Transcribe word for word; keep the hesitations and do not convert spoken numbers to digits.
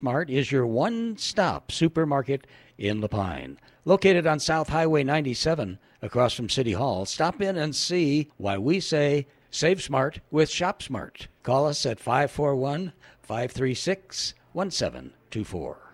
Mart is your one-stop supermarket in La Pine. Located on South Highway ninety-seven across from City Hall, stop in and see why we say save smart with Shop Smart. Call us at five four one, five three six, one seven two four.